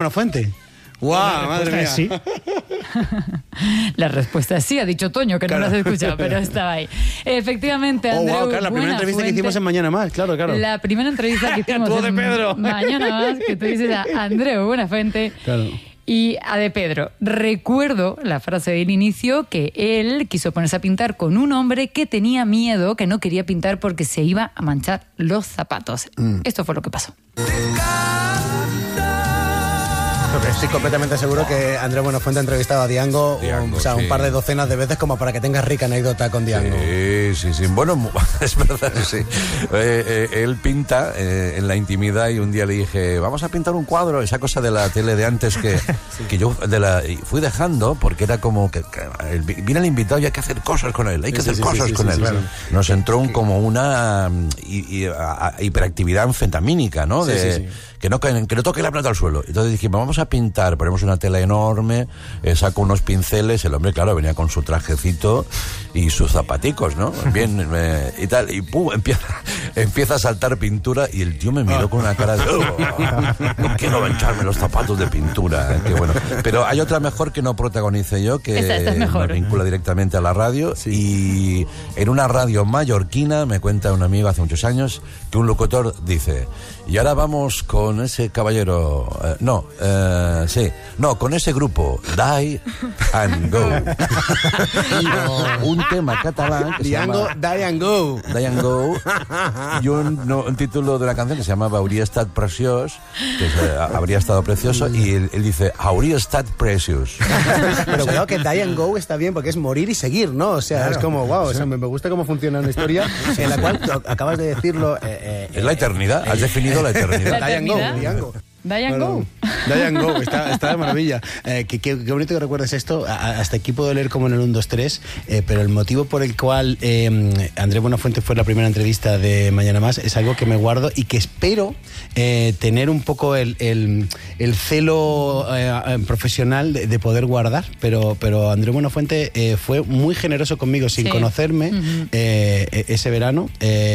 Buenafuente? ¡Guau! Madre mía. Sí. La respuesta es sí, ha dicho Toño, que Claro. no lo has escuchado, pero estaba ahí. Efectivamente, Andreu Claro, la primera entrevista que hicimos en Mañana Más, claro. La primera entrevista que hicimos Tú de en Pedro. Mañana Más, que tú dices a Andreu Buenafuente. Claro. Y a de Pedro. Recuerdo la frase del inicio, que él quiso ponerse a pintar con un hombre que tenía miedo, que no quería pintar porque se iba a manchar los zapatos. Esto fue lo que pasó. Estoy completamente seguro que Andreu Buenafuente ha entrevistado a Diango, un par de docenas de veces como para que tengas rica anécdota con Diango. Sí. Bueno, es verdad, sí. Él pinta en la intimidad y un día le dije, vamos a pintar un cuadro, esa cosa de la tele de antes que yo fui dejando porque era como que viene el invitado y hay que hacer cosas con él, con él. Claro. Nos entró como una hiperactividad anfetamínica, ¿no? Que no toque la plata al suelo. Entonces dijimos, vamos a pintar, ponemos una tela enorme, saco unos pinceles, el hombre, claro, venía con su trajecito y sus zapaticos, ¿no? Bien, y tal, y ¡pum! Empieza a saltar pintura y el tío me miró con una cara de no quiero mancharme los zapatos de pintura, qué bueno. Pero hay otra mejor que no protagonice yo, que esta es mejor. me vincula directamente a la radio, y en una radio mallorquina me cuenta un amigo hace muchos años que un locutor dice, y ahora vamos con ese caballero, con ese grupo, Die and Go. Un tema catalán que Diango, se llama Die and Go. Die and Go, y un título de una canción que se llamaba Hauria estat preciós, habría estado precioso, y él dice Hauria estat precious. Pero cuidado que Die and Go está bien porque es morir y seguir, ¿no? O sea, es como, wow, o sea, me gusta cómo funciona una historia en la cual tú acabas de decirlo. Es la eternidad, has definido la eternidad. Die and Go, eternidad. Diango. Diane Go. Diane Go, está de maravilla. Qué bonito que recuerdes esto. Hasta aquí puedo leer como en el 1, 2, 3, pero el motivo por el cual Andreu Buenafuente fue la primera entrevista de Mañana Más es algo que me guardo y que espero tener un poco el celo profesional de poder guardar, pero Andreu Buenafuente fue muy generoso conmigo sin conocerme ese verano.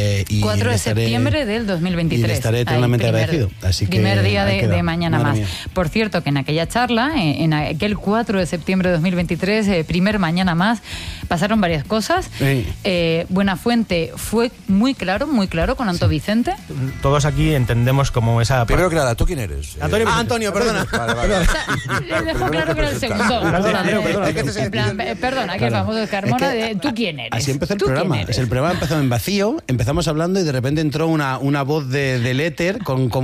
4 de septiembre del 2023. Y le estaré eternamente agradecido. Así que primer día de Mañana Madre Más. mía. Por cierto, que en aquella charla, en aquel 4 de septiembre de 2023, primer Mañana Más, pasaron varias cosas. Sí. Buenafuente fue muy claro con Anto Vicente. Todos aquí entendemos como esa... Primero que nada, ¿tú quién eres? Antonio, perdona. Vale. Le dejó claro que era el segundo. En plan, perdona, que vamos a Carmona, ¿tú quién eres? Así empezó el ¿Tú programa. quién eres? El programa empezó en vacío, empezamos hablando y de repente entró una voz del éter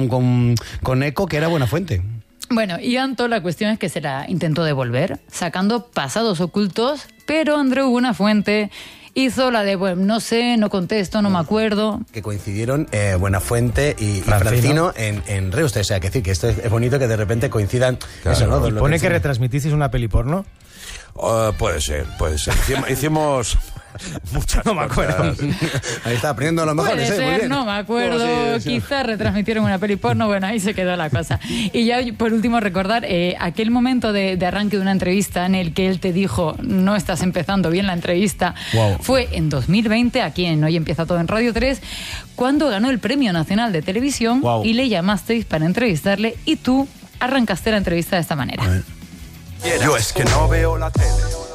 con eco que era Buenafuente. Bueno, y Anto, la cuestión es que se la intentó devolver, sacando pasados ocultos, pero Andreu Buenafuente hizo la de, bueno, no sé, no contesto, no me acuerdo. Que coincidieron Buenafuente y Francino en Reuste. O sea, que decir que esto es bonito que de repente coincidan. Claro. Eso, ¿no? ¿Y pone que retransmitisteis una peli porno? Puede ser. Hicimos muchas No me acuerdo. Ahí está, aprendiendo a lo mejor. Puede Muy ser, bien. no me acuerdo, Sí. quizás retransmitieron una peli porno, bueno, ahí se quedó la cosa. Y ya por último recordar aquel momento de arranque de una entrevista en el que él te dijo, no estás empezando bien la entrevista, fue en 2020, aquí en Hoy Empieza Todo en Radio 3, cuando ganó el Premio Nacional de Televisión y le llamasteis para entrevistarle y tú arrancaste la entrevista de esta manera. Yo es que no veo la tele.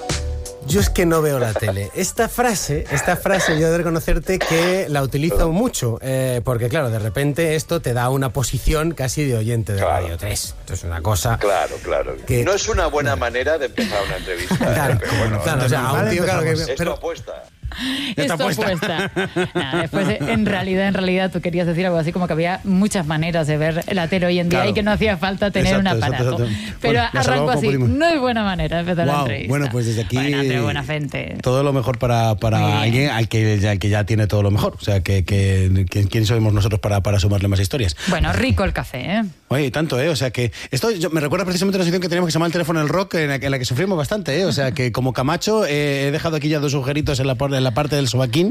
Yo es que no veo la tele. Esta frase yo he de reconocerte que la utilizo mucho, porque claro, de repente esto te da una posición casi de oyente de Radio 3. Esto es una cosa... Claro. Que- No es una buena manera de empezar una entrevista. Claro, pero bueno, o sea, a un tío, claro, que... esto pero- apuesta. Esto apuesta. Nada, después, en realidad, tú querías decir algo así como que había muchas maneras de ver la tele hoy en día y que no hacía falta tener un aparato. Pero Bueno, me arrancó salvamos así. como pudimos. No es buena manera de empezar la entrevista. Bueno, pues desde aquí Andreu Buenafuente. todo lo mejor para alguien al que ya tiene todo lo mejor. O sea, que ¿quién somos nosotros para sumarle más historias? Bueno, rico el café, ¿eh? Oye, tanto, O sea, que esto me recuerda precisamente a una sección que teníamos que se llama El Teléfono del Rock, en la que sufrimos bastante, O sea, que como Camacho he dejado aquí ya 2 agujeritos en la parte del sobaquín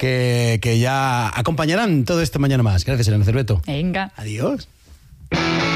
que ya acompañarán todo este Mañana Más. Gracias, Elena Cerveto. Venga. Adiós.